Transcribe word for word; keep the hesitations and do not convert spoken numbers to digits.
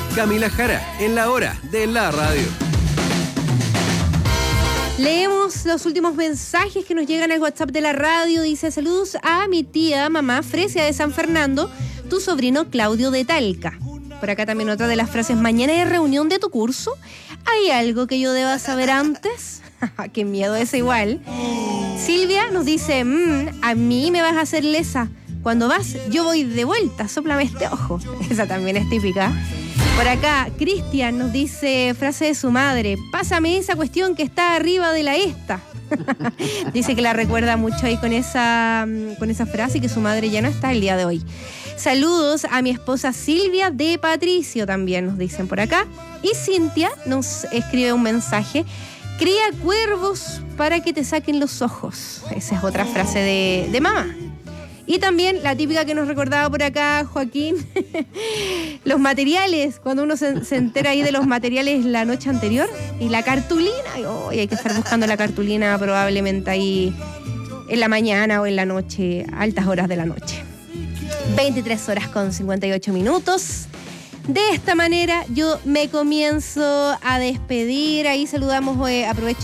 Camila Jara, en la hora de la radio. Leemos los últimos mensajes que nos llegan al WhatsApp de la radio. Dice: saludos a mi tía, mamá Fresia de San Fernando, tu sobrino Claudio de Talca. Por acá también otra de las frases: mañana hay reunión de tu curso. ¿Hay algo que yo deba saber antes? Qué miedo ese igual. Silvia nos dice: mmm, a mí me vas a hacer lesa. Cuando vas, yo voy de vuelta, sóplame este ojo. Esa también es típica. Por acá, Cristian nos dice, frase de su madre: pásame esa cuestión que está arriba de la esta. Dice que la recuerda mucho ahí con esa, con esa frase y que su madre ya no está el día de hoy. Saludos a mi esposa Silvia de Patricio, también nos dicen por acá. Y Cintia nos escribe un mensaje: cría cuervos para que te saquen los ojos. Esa es otra frase de, de mamá. Y también la típica que nos recordaba por acá Joaquín, los materiales, cuando uno se, se entera ahí de los materiales la noche anterior, y la cartulina, y, oh, y hay que estar buscando la cartulina probablemente ahí en la mañana o en la noche, altas horas de la noche. veintitrés horas con cincuenta y ocho minutos. De esta manera yo me comienzo a despedir. Ahí saludamos, eh, aprovecho